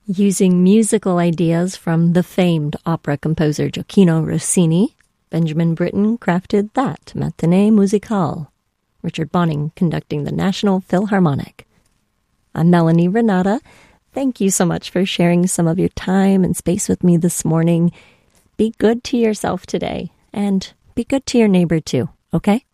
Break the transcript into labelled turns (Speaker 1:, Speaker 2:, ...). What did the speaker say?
Speaker 1: Using musical ideas from the famed opera composer Gioacchino Rossini, Benjamin Britten crafted that Matinée Musicale. Richard Bonning conducting the National Philharmonic. I'm Melanie Renata. Thank you so much for sharing some of your time and space with me this morning. Be good to yourself today, and be good to your neighbor too, okay?